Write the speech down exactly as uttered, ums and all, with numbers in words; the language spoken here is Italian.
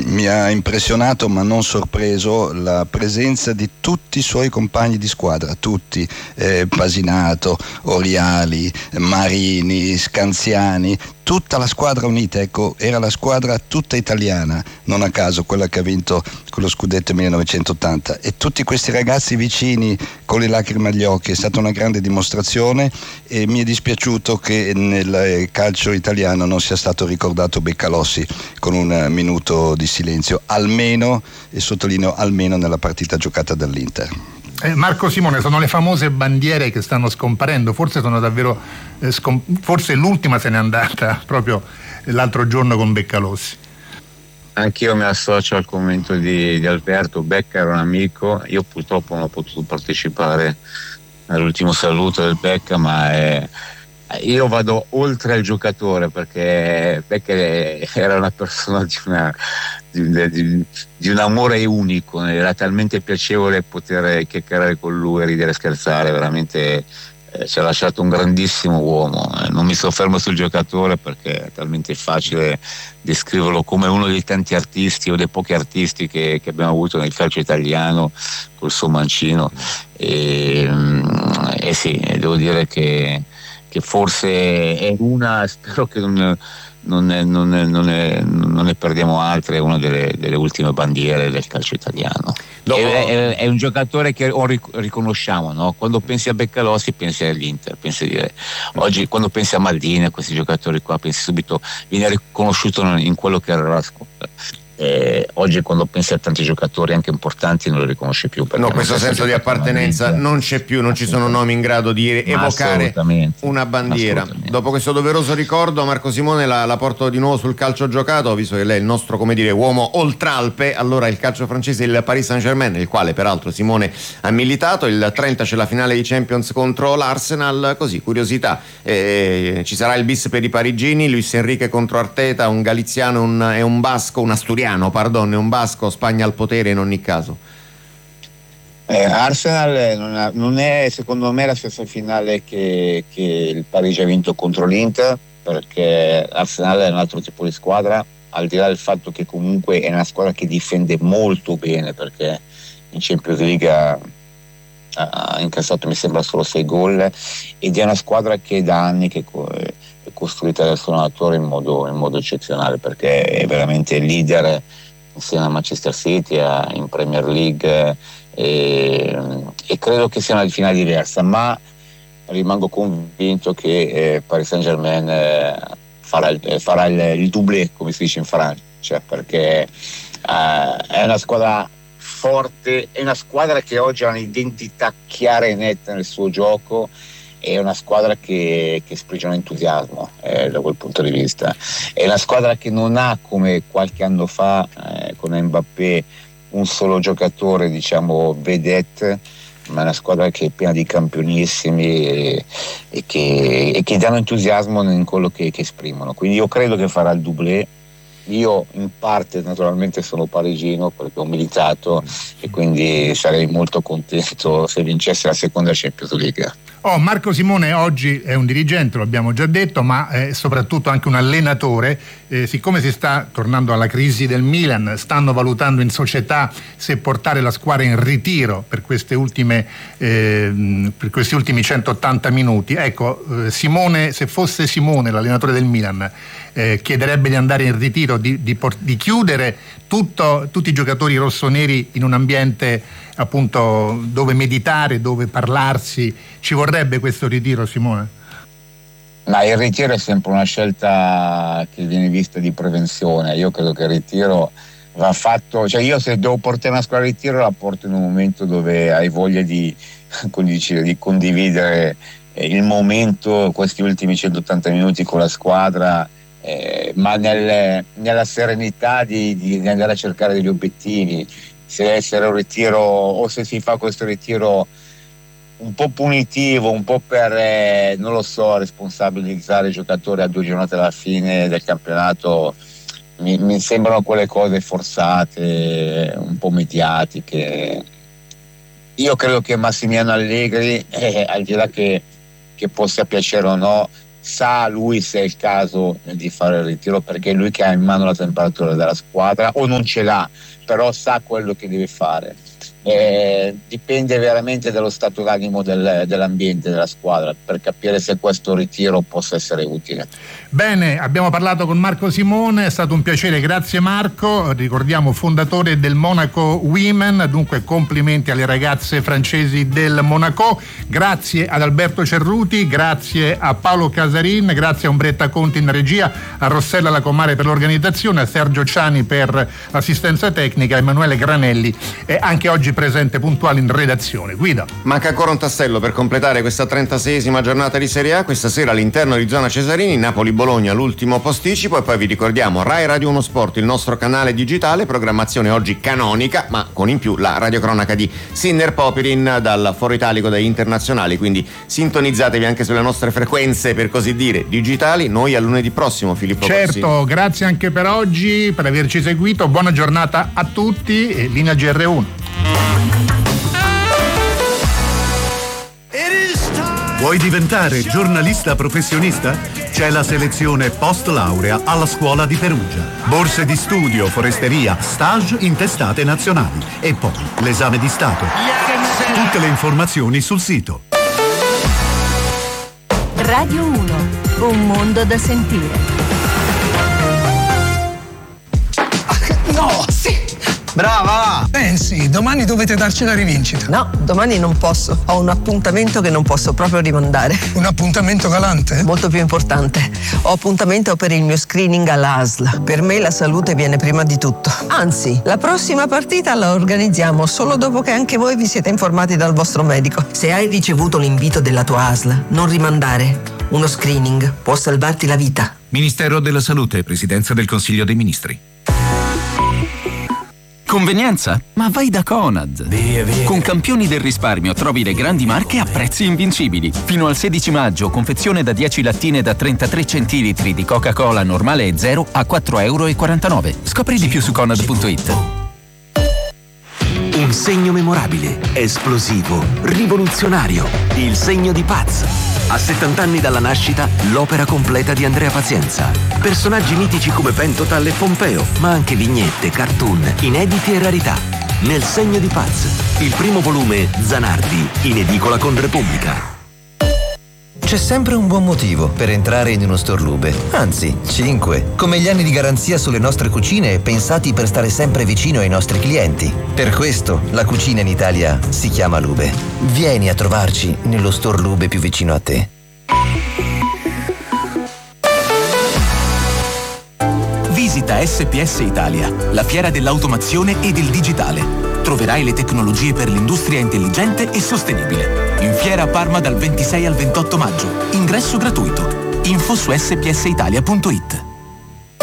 Mi ha impressionato ma non sorpreso la presenza di tutti i suoi compagni di squadra, tutti, eh, Pasinato, Oriali, Marini, Scanziani, tutta la squadra unita, ecco, era la squadra tutta italiana, non a caso quella che ha vinto con lo scudetto millenovecentottanta, e tutti questi ragazzi vicini con le lacrime agli occhi. È stata una grande dimostrazione e mi è dispiaciuto che nel calcio italiano non sia stato ricordato Beccalossi con un minuto di silenzio, almeno, e sottolineo almeno, nella partita giocata dall'Inter. Eh, Marco Simone, sono le famose bandiere che stanno scomparendo, forse sono davvero eh, scom- forse l'ultima se n'è andata proprio l'altro giorno con Beccalossi. Anch'io mi associo al commento di, di Alberto. Becca era un amico, io purtroppo non ho potuto partecipare all'ultimo saluto del Becca, ma è, io vado oltre al giocatore, perché Becca era una persona di una Di, di, di un amore unico, era talmente piacevole poter chiacchierare con lui, ridere e scherzare, veramente eh, ci ha lasciato un grandissimo uomo. Eh, non mi soffermo sul giocatore perché è talmente facile descriverlo come uno dei tanti artisti o dei pochi artisti che, che abbiamo avuto nel calcio italiano col suo mancino, e, e sì, devo dire che, che forse è una, spero che non Non ne, non, ne, non, ne, non ne perdiamo altre, è una delle, delle ultime bandiere del calcio italiano. Dopo... È, è, è un giocatore che riconosciamo, no? Quando pensi a Beccalossi pensi all'Inter, pensi di dire. Oggi quando pensi a Maldini, a questi giocatori qua, pensi subito, viene riconosciuto in quello che era la squadra. Eh, oggi quando pensi a tanti giocatori anche importanti non lo riconosci più, no, questo senso di appartenenza non c'è più, non ci sono nomi in grado di evocare una bandiera. Dopo questo doveroso ricordo, Marco Simone, la, la porto di nuovo sul calcio giocato, visto che lei è il nostro, come dire, uomo oltralpe. Allora, il calcio francese, il Paris Saint-Germain, il quale peraltro Simone ha militato, il trenta c'è la finale di Champions contro l'Arsenal. Così, curiosità, eh, ci sarà il bis per i parigini, Luis Enrique contro Arteta, un galiziano un, e un basco, un asturiano pardon, è un basco, Spagna al potere in ogni caso. eh, Arsenal non, ha, non è secondo me la stessa finale che, che il Parigi ha vinto contro l'Inter, perché Arsenal è un altro tipo di squadra, al di là del fatto che comunque è una squadra che difende molto bene, perché in Champions League ha, ha incassato mi sembra solo sei gol, ed è una squadra che da anni che è costruita dal suo allenatore in modo, in modo eccezionale, perché è veramente il leader insieme a Manchester City a, in Premier League, e, e credo che sia una finale diversa, ma rimango convinto che eh, Paris Saint-Germain eh, farà, il, farà il, il doublé, come si dice in Francia, perché eh, è una squadra forte, è una squadra che oggi ha un'identità chiara e netta nel suo gioco, è una squadra che, che sprigiona entusiasmo eh, da quel punto di vista, è una squadra che non ha, come qualche anno fa eh, con Mbappé, un solo giocatore diciamo vedette, ma è una squadra che è piena di campionissimi e, e, che, e che danno entusiasmo in quello che, che esprimono, quindi io credo che farà il doublé. Io in parte naturalmente sono parigino perché ho militato e quindi sarei molto contento se vincesse la seconda Champions League. Oh, Marco Simone oggi è un dirigente, lo abbiamo già detto, ma è soprattutto anche un allenatore. Eh, siccome si sta tornando alla crisi del Milan, stanno valutando in società se portare la squadra in ritiro per queste ultime eh, per questi ultimi centottanta minuti. Ecco, eh, Simone, se fosse Simone l'allenatore del Milan, eh, chiederebbe di andare in ritiro, di, di, di chiudere tutto, tutti i giocatori rossoneri in un ambiente appunto dove meditare, dove parlarsi. Ci vorrebbe questo ritiro, Simone? Ma il ritiro è sempre una scelta che viene vista di prevenzione. Io credo che il ritiro va fatto, cioè io se devo portare una squadra al ritiro la porto in un momento dove hai voglia di, di condividere il momento, questi ultimi centottanta minuti con la squadra, eh, ma nel, nella serenità di, di andare a cercare degli obiettivi. Se deve essere un ritiro, o se si fa questo ritiro un po' punitivo, un po' per, eh, non lo so, responsabilizzare i giocatori a due giornate alla fine del campionato, mi, mi sembrano quelle cose forzate, un po' mediatiche. Io credo che Massimiliano Allegri, eh, al di là che, che possa piacere o no, sa lui se è il caso di fare il ritiro, perché è lui che ha in mano la temperatura della squadra, o non ce l'ha, però sa quello che deve fare. Eh, dipende veramente dallo stato d'animo del, dell'ambiente della squadra per capire se questo ritiro possa essere utile. Bene, abbiamo parlato con Marco Simone, è stato un piacere, grazie Marco. Ricordiamo fondatore del Monaco Women, dunque complimenti alle ragazze francesi del Monaco. Grazie ad Alberto Cerruti, grazie a Paolo Casarin, grazie a Umbretta Conti in regia, a Rossella Lacomare per l'organizzazione, a Sergio Ciani per l'assistenza tecnica, a Emanuele Granelli e anche oggi presente puntuale in redazione. Guido. Manca ancora un tassello per completare questa trentaseiesima giornata di Serie A. Questa sera all'interno di Zona Cesarini, Napoli-Bologna, l'ultimo posticipo, e poi vi ricordiamo Rai Radio uno Sport, il nostro canale digitale, programmazione oggi canonica, ma con in più la radiocronaca di Sinner Popirin dal Foro Italico dai internazionali, quindi sintonizzatevi anche sulle nostre frequenze, per così dire, digitali. Noi a lunedì prossimo, Filippo Certo, Corsini. Grazie anche per oggi, per averci seguito, buona giornata a tutti e linea G R uno. Vuoi diventare giornalista professionista? C'è la selezione post laurea alla Scuola di Perugia. Borse di studio, foresteria, stage in testate nazionali e poi l'esame di Stato. Tutte le informazioni sul sito. Radio uno, un mondo da sentire. No, sì! Brava! Pensi, domani dovete darci la rivincita. No, domani non posso. Ho un appuntamento che non posso proprio rimandare. Un appuntamento galante? Molto più importante. Ho appuntamento per il mio screening all'A S L. Per me la salute viene prima di tutto. Anzi, la prossima partita la organizziamo solo dopo che anche voi vi siete informati dal vostro medico. Se hai ricevuto l'invito della tua A S L, non rimandare. Uno screening può salvarti la vita. Ministero della Salute, Presidenza del Consiglio dei Ministri. Convenienza? Ma vai da Conad. Via, via. Con campioni del risparmio trovi le grandi marche a prezzi invincibili. Fino al sedici maggio, confezione da dieci lattine da trentatré centilitri di Coca-Cola normale e zero a quattro virgola quarantanove euro. Scopri di più su conad punto it. Un segno memorabile, esplosivo, rivoluzionario. Il segno di Paz. A settanta anni dalla nascita, l'opera completa di Andrea Pazienza. Personaggi mitici come Pentotal e Pompeo, ma anche vignette, cartoon, inediti e rarità. Nel segno di Paz, il primo volume Zanardi, in edicola con Repubblica. C'è sempre un buon motivo per entrare in uno Storlube, anzi, cinque, come gli anni di garanzia sulle nostre cucine pensati per stare sempre vicino ai nostri clienti. Per questo la cucina in Italia si chiama Lube. Vieni a trovarci nello Storlube più vicino a te. Visita S P S Italia, la fiera dell'automazione e del digitale. Troverai le tecnologie per l'industria intelligente e sostenibile. In fiera a Parma dal ventisei al ventotto maggio. Ingresso gratuito. Info su s p s italia punto it.